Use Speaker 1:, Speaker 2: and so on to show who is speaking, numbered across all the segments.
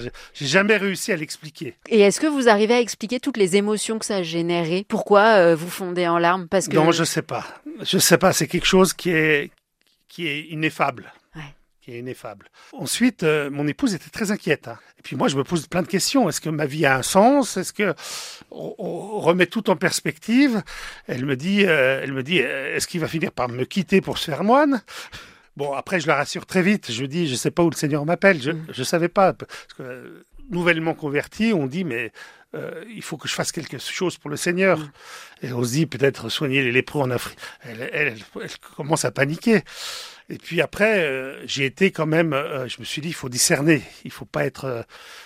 Speaker 1: J'ai jamais réussi à l'expliquer.
Speaker 2: Et est-ce que vous arrivez à expliquer toutes les émotions que ça a généré? Pourquoi vous fondez en larmes? Parce que...
Speaker 1: Non, je sais pas. Je sais pas. C'est quelque chose qui est ineffable.
Speaker 2: Ouais.
Speaker 1: Qui est ineffable. Ensuite, mon épouse était très inquiète. Hein. Et puis moi, je me pose plein de questions. Est-ce que ma vie a un sens? Est-ce que on remet tout en perspective? Elle me dit, est-ce qu'il va finir par me quitter pour se faire moine? Bon, après, je la rassure très vite. Je dis, je sais pas où le Seigneur m'appelle. Je savais pas. Parce que, nouvellement converti, on dit, mais il faut que je fasse quelque chose pour le Seigneur. Et on se dit, peut-être soigner les lépreux en Afrique. Elle commence à paniquer. Et puis après, j'ai été quand même. Je me suis dit, il faut discerner. Il faut pas être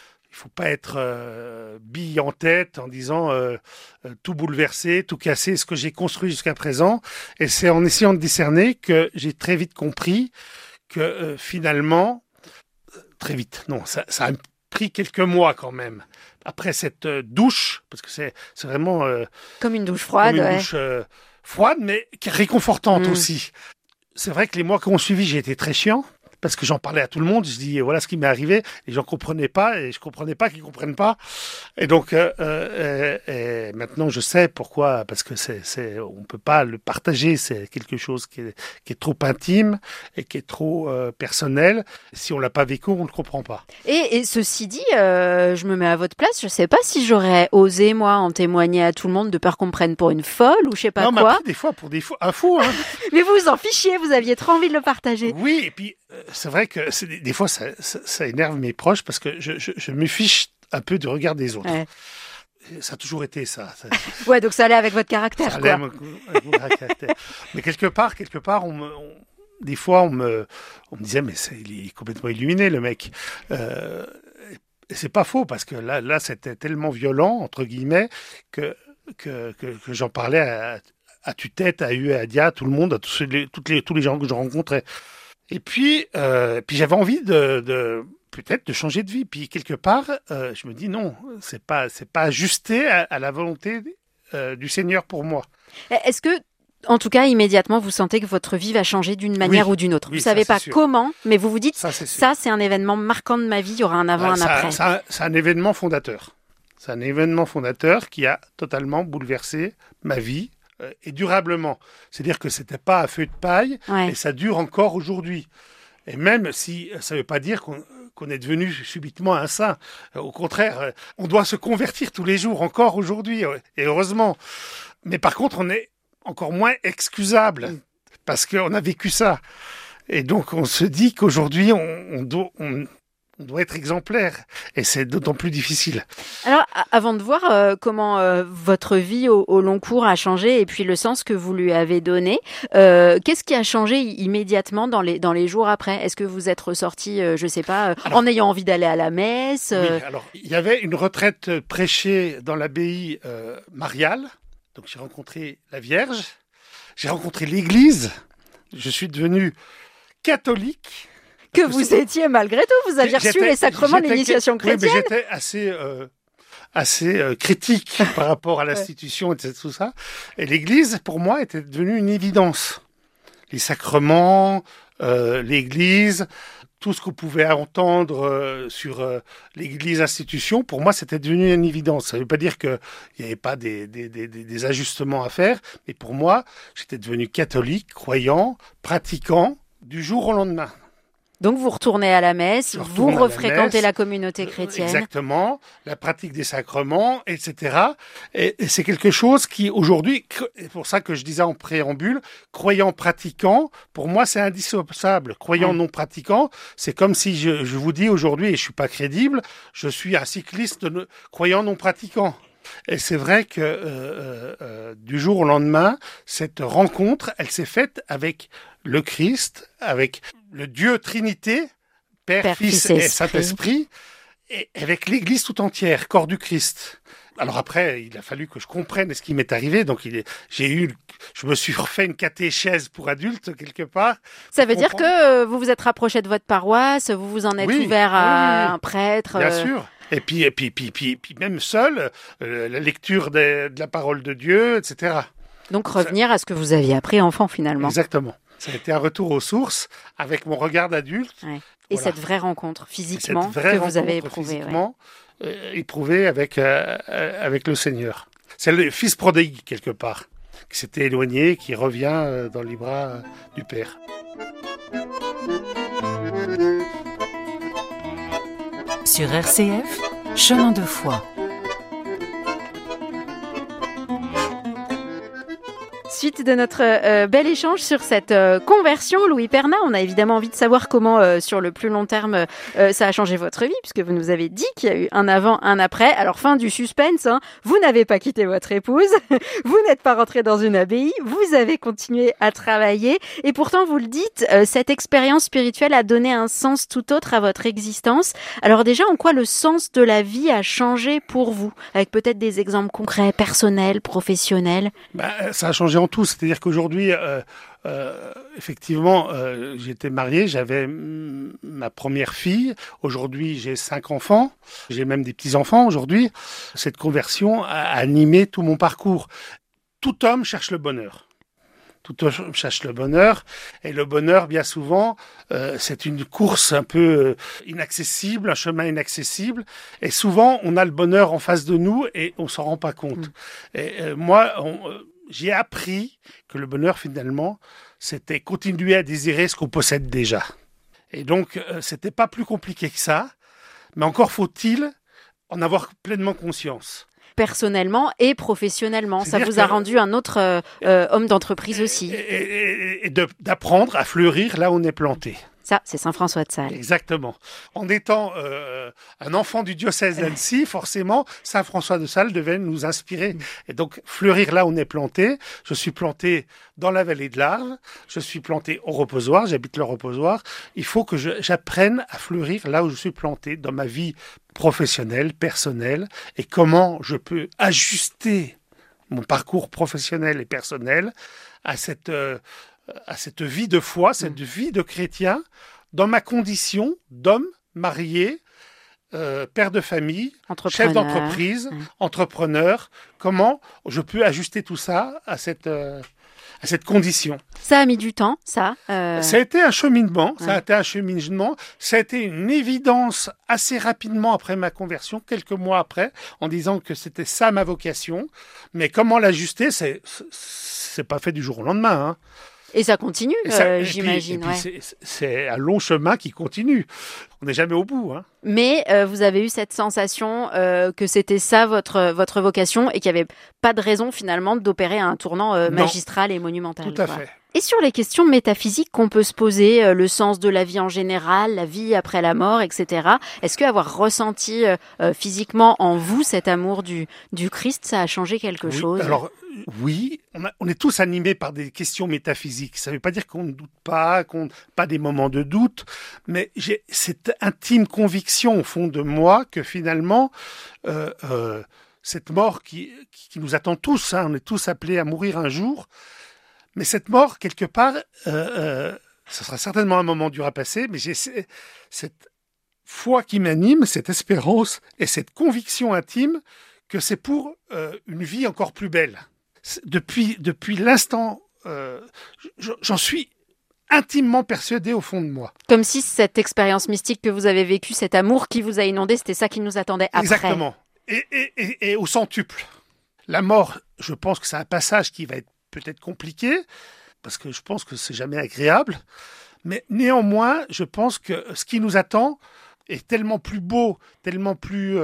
Speaker 1: bille en tête en disant tout bouleverser, tout casser, ce que j'ai construit jusqu'à présent. Et c'est en essayant de discerner que j'ai très vite compris que finalement, très vite, non, ça a pris quelques mois quand même. Après cette douche, parce que c'est vraiment...
Speaker 2: comme une douche froide.
Speaker 1: Comme une douche froide, mais réconfortante aussi. C'est vrai que les mois qui ont suivi, j'ai été très chiant. Parce que j'en parlais à tout le monde, je dis voilà ce qui m'est arrivé, les gens comprenaient pas et je comprenais pas qu'ils comprennent pas. Et donc et maintenant je sais pourquoi, parce que on peut pas le partager, c'est quelque chose qui est trop intime et qui est trop personnel. Si on l'a pas vécu, on ne comprend pas.
Speaker 2: Et ceci dit, je me mets à votre place, je sais pas si j'aurais osé moi en témoigner à tout le monde de peur qu'on me prenne pour une folle ou je sais pas
Speaker 1: quoi.
Speaker 2: Mais
Speaker 1: après, des fois pour un fou. Hein.
Speaker 2: Mais vous vous en fichiez, vous aviez trop envie de le partager.
Speaker 1: Oui, et puis c'est vrai que des fois ça énerve mes proches parce que je me fiche un peu du regard des autres. Ouais. Ça a toujours été ça.
Speaker 2: Ouais, donc ça allait avec votre caractère.
Speaker 1: Ça allait avec mon caractère. Mais quelque part, des fois on me disait mais il est complètement illuminé le mec. Et c'est pas faux parce que là c'était tellement violent entre guillemets que j'en parlais à tue-tête, à Hue, à Dia, tout le monde, à tous les gens que je rencontrais. Et puis j'avais envie peut-être de changer de vie. Puis quelque part, je me dis non, c'est pas ajusté à la volonté du Seigneur pour moi.
Speaker 2: Est-ce que, en tout cas, immédiatement, vous sentez que votre vie va changer d'une manière ou d'une autre? Vous savez pas comment, mais vous vous dites ça, c'est un événement marquant de ma vie. Il y aura un avant, un après.
Speaker 1: C'est un événement fondateur. C'est un événement fondateur qui a totalement bouleversé ma vie. Et durablement. C'est-à-dire que c'était pas à feu de paille et ça dure encore aujourd'hui. Et même si ça veut pas dire qu'on est devenu subitement un saint. Au contraire, on doit se convertir tous les jours, encore aujourd'hui, et heureusement. Mais par contre, on est encore moins excusable parce qu'on a vécu ça. Et donc, on se dit qu'aujourd'hui, on doit être exemplaire et c'est d'autant plus difficile.
Speaker 2: Alors, avant de voir comment votre vie au long cours a changé et puis le sens que vous lui avez donné, qu'est-ce qui a changé immédiatement dans les jours après? Est-ce que vous êtes ressorti, je sais pas, en ayant envie d'aller à la messe?
Speaker 1: Oui, alors il y avait une retraite prêchée dans l'abbaye mariale, donc j'ai rencontré la Vierge, j'ai rencontré l'Église, je suis devenu catholique.
Speaker 2: Que vous étiez malgré tout, vous aviez reçu les sacrements de l'initiation chrétienne.
Speaker 1: Oui, mais j'étais assez critique par rapport à l'institution et tout ça. Et l'Église, pour moi, était devenue une évidence. Les sacrements, l'Église, tout ce qu'on pouvait entendre sur l'Église institution, pour moi, c'était devenu une évidence. Ça ne veut pas dire qu'il n'y avait pas des ajustements à faire, mais pour moi, j'étais devenu catholique, croyant, pratiquant, du jour au lendemain.
Speaker 2: Donc vous retournez à la messe, vous refréquentez la communauté chrétienne.
Speaker 1: Exactement, la pratique des sacrements, etc. Et c'est quelque chose qui aujourd'hui, c'est pour ça que je disais en préambule, croyant pratiquant, pour moi c'est indissociable. Croyant non pratiquant, c'est comme si je vous dis aujourd'hui, et je suis pas crédible, je suis un cycliste croyant non pratiquant. Et c'est vrai que du jour au lendemain, cette rencontre, elle s'est faite avec le Christ, avec le Dieu Trinité, Père, Fils et Saint-Esprit, et avec l'Église tout entière, corps du Christ. Alors après, il a fallu que je comprenne ce qui m'est arrivé. Donc je me suis refait une catéchèse pour adultes quelque part.
Speaker 2: Ça veut dire que vous vous êtes rapproché de votre paroisse, vous vous en êtes ouvert à un prêtre.
Speaker 1: Bien sûr. Et puis même seul, la lecture de la parole de Dieu, etc.
Speaker 2: Donc revenir à ce que vous aviez appris enfant finalement.
Speaker 1: Exactement. Ça a été un retour aux sources avec mon regard d'adulte.
Speaker 2: Ouais. Et
Speaker 1: Voilà.
Speaker 2: cette vraie rencontre physiquement que vous avez éprouvée.
Speaker 1: Éprouvée avec le Seigneur. C'est le fils prodigue, quelque part, qui s'était éloigné, qui revient dans les bras du Père.
Speaker 3: Sur RCF, Chemin de foi.
Speaker 2: Suite de notre bel échange sur cette conversion, Louis Perna, on a évidemment envie de savoir comment, sur le plus long terme, ça a changé votre vie, puisque vous nous avez dit qu'il y a eu un avant, un après. Alors, fin du suspense, hein, vous n'avez pas quitté votre épouse, vous n'êtes pas rentré dans une abbaye, vous avez continué à travailler, et pourtant, vous le dites, cette expérience spirituelle a donné un sens tout autre à votre existence. Alors déjà, en quoi le sens de la vie a changé pour vous, avec peut-être des exemples concrets, personnels, professionnels?
Speaker 1: Ça a changé en tout, c'est-à-dire qu'aujourd'hui, effectivement, j'étais marié, j'avais ma première fille. Aujourd'hui, j'ai 5 enfants, j'ai même des petits-enfants aujourd'hui. Cette conversion a animé tout mon parcours. Tout homme cherche le bonheur. Tout homme cherche le bonheur, et le bonheur, bien souvent, c'est une course un peu inaccessible, un chemin inaccessible, et souvent, on a le bonheur en face de nous et on s'en rend pas compte. Et moi, j'ai appris que le bonheur, finalement, c'était continuer à désirer ce qu'on possède déjà. Et donc, c'était pas plus compliqué que ça, mais encore faut-il en avoir pleinement conscience.
Speaker 2: Personnellement et professionnellement. Ça vous a rendu un autre homme d'entreprise aussi.
Speaker 1: Et d'apprendre à fleurir là où on est planté.
Speaker 2: Ça, c'est Saint François de Sales.
Speaker 1: Exactement. En étant un enfant du diocèse d'Annecy, forcément, Saint François de Sales devait nous inspirer. Et donc, fleurir là où on est planté. Je suis planté dans la vallée de l'Arve. Je suis planté au reposoir. J'habite le reposoir. Il faut que j'apprenne à fleurir là où je suis planté dans ma vie professionnelle, personnelle. Et comment je peux ajuster mon parcours professionnel et personnel à cette vie de foi, cette vie de chrétien, dans ma condition d'homme marié, père de famille, chef d'entreprise, entrepreneur. Comment je peux ajuster tout ça à cette condition?
Speaker 2: Ça a mis du temps, ça.
Speaker 1: Ça a été un cheminement. Ça a été une évidence assez rapidement après ma conversion, quelques mois après, en disant que c'était ça ma vocation. Mais comment l'ajuster, c'est pas fait du jour au lendemain, hein.
Speaker 2: Et ça continue, j'imagine.
Speaker 1: Et puis c'est un long chemin qui continue. On n'est jamais au bout, hein.
Speaker 2: Mais vous avez eu cette sensation que c'était ça votre vocation et qu'il n'y avait pas de raison finalement d'opérer un tournant magistral et monumental.
Speaker 1: Tout à fait.
Speaker 2: Et sur les questions métaphysiques qu'on peut se poser, le sens de la vie en général, la vie après la mort, etc. Est-ce qu'avoir ressenti physiquement en vous cet amour du Christ, ça a changé quelque chose?
Speaker 1: Alors, oui, on est tous animés par des questions métaphysiques. Ça ne veut pas dire qu'on ne doute pas, qu'on n'a pas des moments de doute, mais j'ai cette intime conviction au fond de moi que finalement, cette mort qui nous attend tous, hein, on est tous appelés à mourir un jour, mais cette mort, quelque part, ce sera certainement un moment dur à passer, mais j'ai cette foi qui m'anime, cette espérance et cette conviction intime que c'est pour une vie encore plus belle. Depuis l'instant, j'en suis intimement persuadé au fond de moi.
Speaker 2: Comme si cette expérience mystique que vous avez vécue, cet amour qui vous a inondé, c'était ça qui nous attendait après.
Speaker 1: Exactement. Et au centuple. La mort, je pense que c'est un passage qui va être peut-être compliqué, parce que je pense que c'est jamais agréable, mais néanmoins, je pense que ce qui nous attend est tellement plus beau, tellement plus...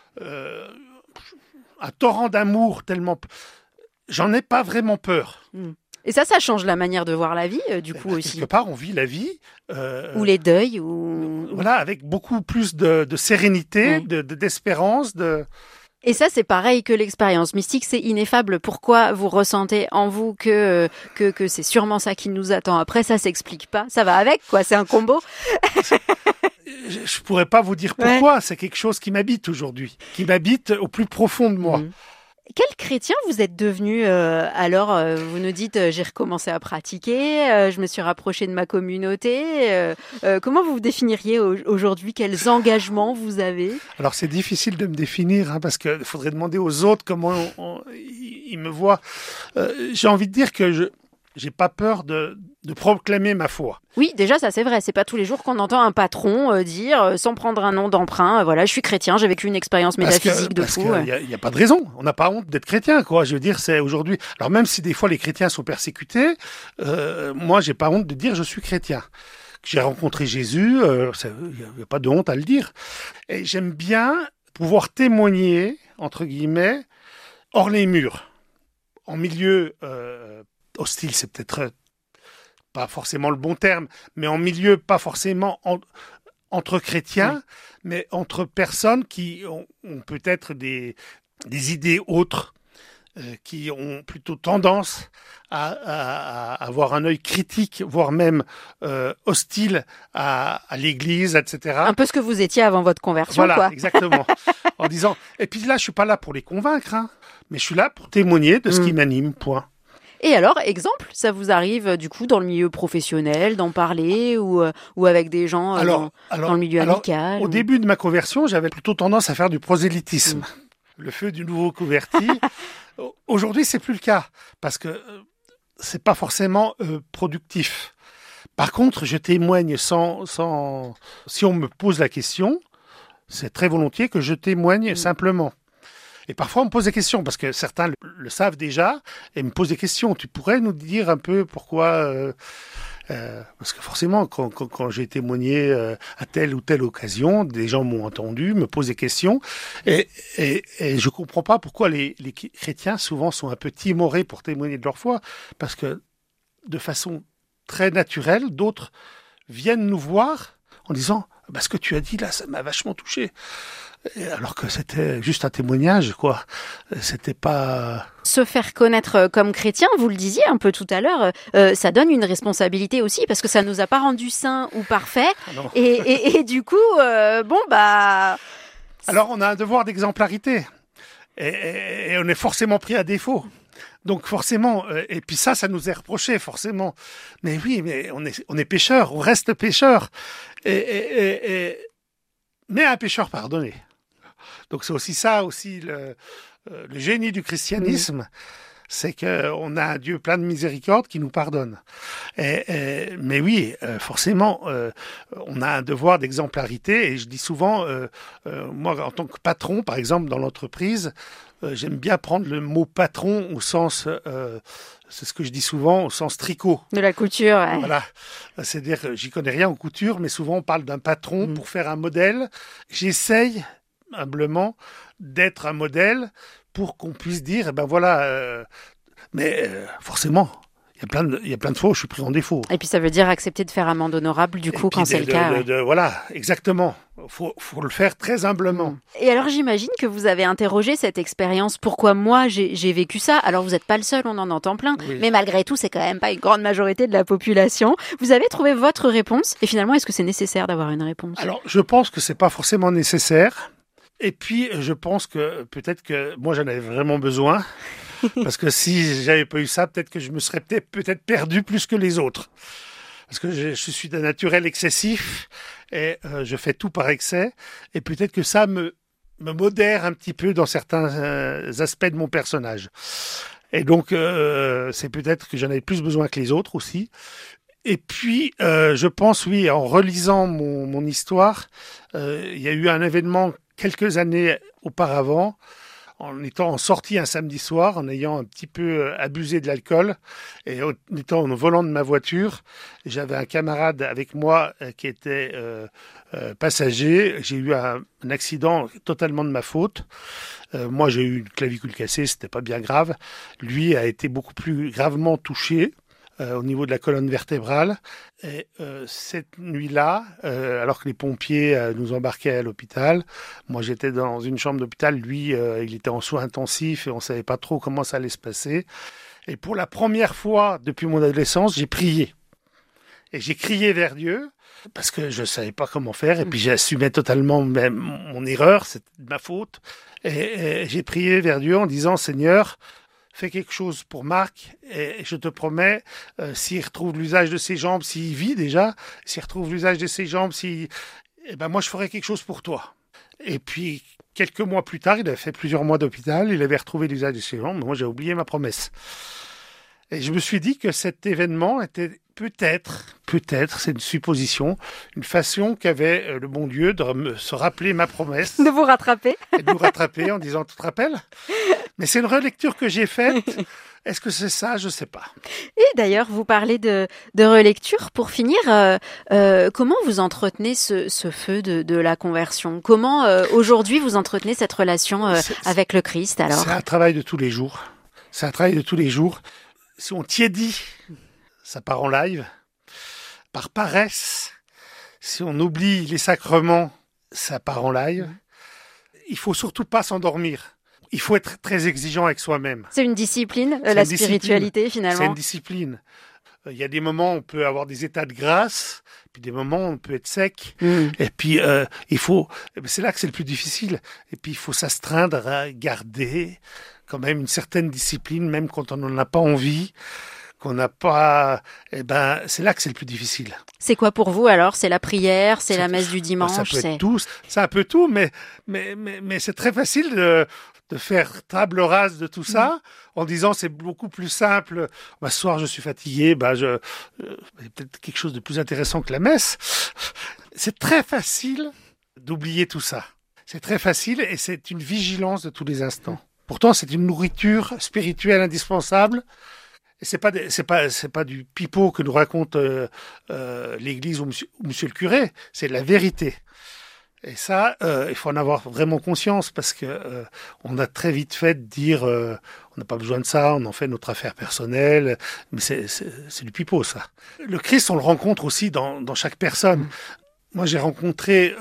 Speaker 1: un torrent d'amour, tellement... J'en ai pas vraiment peur.
Speaker 2: Et ça change la manière de voir la vie, du coup, aussi.
Speaker 1: Quelque part, on vit la vie...
Speaker 2: ou les deuils, ou...
Speaker 1: Voilà, avec beaucoup plus de sérénité, d'espérance,
Speaker 2: Et ça, c'est pareil que l'expérience mystique, c'est ineffable. Pourquoi vous ressentez en vous que c'est sûrement ça qui nous attend après? Ça s'explique pas. Ça va avec, quoi. C'est un combo.
Speaker 1: Je pourrais pas vous dire pourquoi. C'est quelque chose qui m'habite aujourd'hui, qui m'habite au plus profond de moi.
Speaker 2: Quel chrétien vous êtes devenu alors? Vous nous dites, j'ai recommencé à pratiquer, je me suis rapproché de ma communauté. Comment vous vous définiriez aujourd'hui? Quels engagements vous avez?
Speaker 1: Alors c'est difficile de me définir, hein, parce qu'il faudrait demander aux autres comment ils me voient. J'ai envie de dire que j'ai pas peur de proclamer ma foi.
Speaker 2: Oui, déjà ça c'est vrai, c'est pas tous les jours qu'on entend un patron dire sans prendre un nom d'emprunt, voilà, je suis chrétien, j'ai vécu une expérience métaphysique de fou.
Speaker 1: Parce qu'il y a pas de raison, on n'a pas honte d'être chrétien, quoi. Je veux dire, c'est aujourd'hui. Alors même si des fois les chrétiens sont persécutés, moi j'ai pas honte de dire je suis chrétien. J'ai rencontré Jésus, il n'y a pas de honte à le dire. Et j'aime bien pouvoir témoigner, entre guillemets, hors les murs. En milieu hostile, c'est peut-être pas forcément le bon terme, mais en milieu pas forcément entre chrétiens, mais entre personnes qui ont peut-être des idées autres, qui ont plutôt tendance à avoir un œil critique, voire même hostile à l'Église, etc.
Speaker 2: Un peu ce que vous étiez avant votre conversion,
Speaker 1: voilà,
Speaker 2: quoi.
Speaker 1: Exactement. En disant, et puis là, je suis pas là pour les convaincre, mais je suis là pour témoigner de ce qui m'anime, point.
Speaker 2: Et alors, exemple, ça vous arrive du coup dans le milieu professionnel, d'en parler ou avec des gens dans le milieu amical
Speaker 1: Au début de ma conversion, j'avais plutôt tendance à faire du prosélytisme. Le feu du nouveau converti. Aujourd'hui, c'est plus le cas parce que c'est pas forcément productif. Par contre, je témoigne si on me pose la question, c'est très volontiers que je témoigne simplement. Et parfois, on me pose des questions, parce que certains le savent déjà, et me posent des questions. Tu pourrais nous dire un peu pourquoi parce que forcément, quand j'ai témoigné à telle ou telle occasion, des gens m'ont entendu, me posent des questions, et je comprends pas pourquoi les chrétiens, souvent, sont un peu timorés pour témoigner de leur foi, parce que, de façon très naturelle, d'autres viennent nous voir en disant « ce que tu as dit là, ça m'a vachement touché ». Alors que c'était juste un témoignage, quoi. C'était pas...
Speaker 2: Se faire connaître comme chrétien, vous le disiez un peu tout à l'heure, ça donne une responsabilité aussi, parce que ça nous a pas rendus saints ou parfaits. Et du coup, Alors,
Speaker 1: on a un devoir d'exemplarité. Et on est forcément pris à défaut. Donc forcément, et puis ça nous est reproché, forcément. Mais oui, mais on est pécheurs, on reste pécheurs. Mais un pécheur pardonné. Donc c'est aussi ça, le génie du christianisme, c'est qu'on a un Dieu plein de miséricorde qui nous pardonne. Mais oui, forcément, on a un devoir d'exemplarité, et je dis souvent, moi en tant que patron, par exemple, dans l'entreprise, j'aime bien prendre le mot patron au sens, c'est ce que je dis souvent, au sens tricot.
Speaker 2: De la couture. Ouais.
Speaker 1: Voilà, c'est-à-dire, j'y connais rien en couture, mais souvent on parle d'un patron pour faire un modèle. J'essaye humblement d'être un modèle pour qu'on puisse dire, mais forcément, il y a plein de fois où je suis pris en défaut.
Speaker 2: Et puis ça veut dire accepter de faire amende honorable, du coup, quand c'est le cas.
Speaker 1: Voilà, exactement. Faut le faire très humblement.
Speaker 2: Et alors j'imagine que vous avez interrogé cette expérience. Pourquoi moi j'ai vécu ça? Alors vous n'êtes pas le seul, on en entend plein. Oui. Mais malgré tout, c'est quand même pas une grande majorité de la population. Vous avez trouvé votre réponse. Et finalement, est-ce que c'est nécessaire d'avoir une réponse?
Speaker 1: Alors je pense que c'est pas forcément nécessaire. Et puis je pense que peut-être que moi j'en avais vraiment besoin. Parce que si j'avais pas eu ça, peut-être que je me serais peut-être perdu plus que les autres. Parce que je suis d'un naturel excessif et je fais tout par excès. Et peut-être que ça me modère un petit peu dans certains aspects de mon personnage. Et donc, c'est peut-être que j'en avais plus besoin que les autres aussi. Et puis, je pense, oui, en relisant mon histoire, il y a eu un événement quelques années auparavant, en étant sorti un samedi soir, en ayant un petit peu abusé de l'alcool et en étant au volant de ma voiture. J'avais un camarade avec moi qui était passager. J'ai eu un accident totalement de ma faute. Moi, j'ai eu une clavicule cassée, c'était pas bien grave. Lui a été beaucoup plus gravement touché au niveau de la colonne vertébrale. Et cette nuit-là, alors que les pompiers nous embarquaient à l'hôpital, moi j'étais dans une chambre d'hôpital, lui il était en soins intensifs et on savait pas trop comment ça allait se passer. Et pour la première fois depuis mon adolescence, j'ai prié. Et j'ai crié vers Dieu parce que je savais pas comment faire et puis j'assumais totalement mon erreur, c'était de ma faute. Et j'ai prié vers Dieu en disant « Seigneur, fais quelque chose pour Marc et je te promets, s'il retrouve l'usage de ses jambes, s'il vit déjà, s'il retrouve l'usage de ses jambes, moi je ferai quelque chose pour toi. » Et puis, quelques mois plus tard, il avait fait plusieurs mois d'hôpital, il avait retrouvé l'usage de ses jambes, mais moi j'ai oublié ma promesse. Et je me suis dit que cet événement était peut-être, c'est une supposition, une façon qu'avait le bon Dieu de se rappeler ma promesse.
Speaker 2: De vous rattraper.
Speaker 1: Et de nous rattraper en disant, tu te rappelles ? Mais c'est une relecture que j'ai faite. Est-ce que c'est ça ? Je ne sais pas.
Speaker 2: Et d'ailleurs, vous parlez de relecture. Pour finir, comment vous entretenez ce feu de la conversion ? Comment aujourd'hui vous entretenez cette relation avec le Christ alors ?
Speaker 1: C'est un travail de tous les jours. Si on tiédit, ça part en live. Par paresse, si on oublie les sacrements, ça part en live. Il faut surtout pas s'endormir. Il faut être très exigeant avec soi-même.
Speaker 2: C'est une discipline, la spiritualité finalement.
Speaker 1: C'est une discipline. Il y a des moments où on peut avoir des états de grâce, puis des moments où on peut être sec. Et puis c'est là que c'est le plus difficile. Et puis il faut s'astreindre à garder quand même une certaine discipline, même quand on n'en a pas envie, qu'on n'a pas. C'est là que c'est le plus difficile.
Speaker 2: C'est quoi pour vous alors ? C'est la prière, c'est la messe du dimanche.
Speaker 1: Ça peut être tout. C'est un peu tout, mais c'est très facile de faire table rase de tout ça, en disant c'est beaucoup plus simple. Ce soir je suis fatigué, peut-être quelque chose de plus intéressant que la messe. C'est très facile d'oublier tout ça. C'est très facile et c'est une vigilance de tous les instants. Pourtant c'est une nourriture spirituelle indispensable. Et c'est pas du pipeau que nous raconte l'Église ou Monsieur le curé. C'est la vérité. Et ça, il faut en avoir vraiment conscience parce que on a très vite fait de dire on n'a pas besoin de ça, on en fait notre affaire personnelle, mais c'est du pipeau ça. Le Christ, on le rencontre aussi dans chaque personne. Moi, j'ai rencontré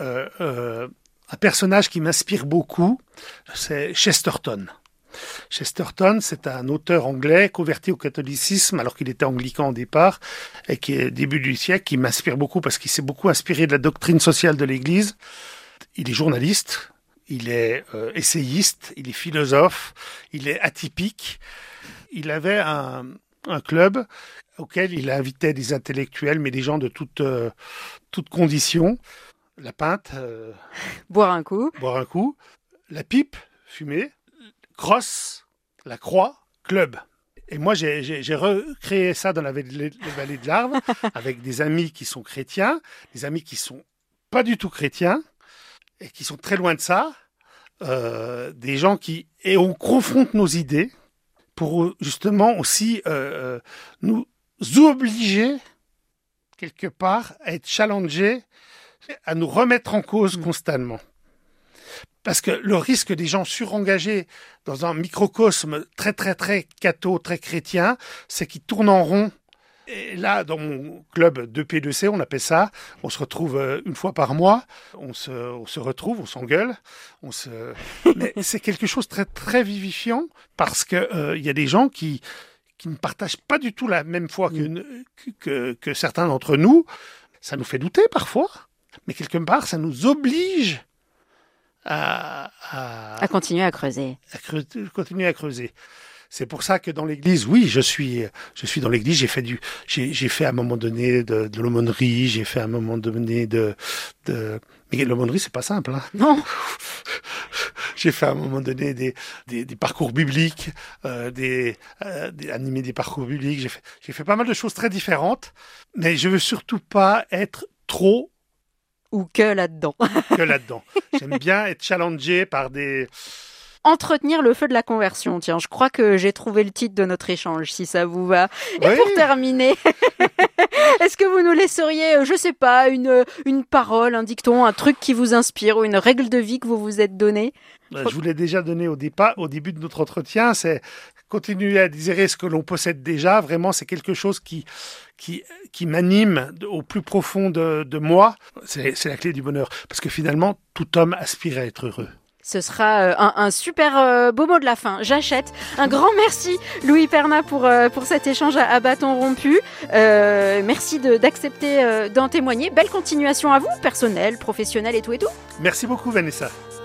Speaker 1: un personnage qui m'inspire beaucoup, c'est Chesterton. Chesterton, c'est un auteur anglais converti au catholicisme alors qu'il était anglican au départ et qui est début du siècle, qui m'inspire beaucoup parce qu'il s'est beaucoup inspiré de la doctrine sociale de l'Église. Il est journaliste, il est essayiste, il est philosophe, il est atypique. Il avait un club auquel il invitait des intellectuels, mais des gens de toutes conditions. La pinte,
Speaker 2: boire un coup,
Speaker 1: la pipe, fumer, crosse, la croix, club. Et moi, j'ai recréé ça dans la vallée de l'Arve avec des amis qui sont chrétiens, des amis qui sont pas du tout chrétiens et qui sont très loin de ça, des gens et on confronte nos idées pour justement aussi nous obliger quelque part à être challengés, à nous remettre en cause constamment. Parce que le risque des gens surengagés dans un microcosme très, très, très catho, très chrétien, c'est qu'ils tournent en rond. Et là, dans mon club 2P2C, on appelle ça, on se retrouve une fois par mois, on se retrouve, on s'engueule, mais c'est quelque chose de très, très vivifiant parce que y a des gens qui ne partagent pas du tout la même foi que certains d'entre nous. Ça nous fait douter parfois, mais quelque part, ça nous oblige à
Speaker 2: continuer à creuser.
Speaker 1: Continuer à creuser. C'est pour ça que dans l'église, oui, je suis dans l'église, j'ai fait à un moment donné de l'aumônerie, j'ai fait à un moment donné mais l'aumônerie, c'est pas simple, hein.
Speaker 2: Non.
Speaker 1: J'ai fait à un moment donné des parcours bibliques, animer des parcours bibliques, j'ai fait pas mal de choses très différentes, mais je veux surtout pas être trop
Speaker 2: ou que là-dedans.
Speaker 1: J'aime bien être challengé par des...
Speaker 2: Entretenir le feu de la conversion. Tiens, je crois que j'ai trouvé le titre de notre échange, si ça vous va. Et oui. Pour terminer, est-ce que vous nous laisseriez, je sais pas, une parole, un dicton, un truc qui vous inspire ou une règle de vie que vous vous êtes donnée ?
Speaker 1: Je vous l'ai déjà donné au début de notre entretien, c'est continuer à désirer ce que l'on possède déjà. Vraiment, c'est quelque chose qui m'anime au plus profond de moi. C'est la clé du bonheur. Parce que finalement, tout homme aspire à être heureux.
Speaker 2: Ce sera un super beau mot de la fin. J'achète. Un grand merci, Louis Perna, pour cet échange à bâton rompu. Merci d'accepter d'en témoigner. Belle continuation à vous, personnel, professionnel et tout et tout.
Speaker 1: Merci beaucoup, Vanessa.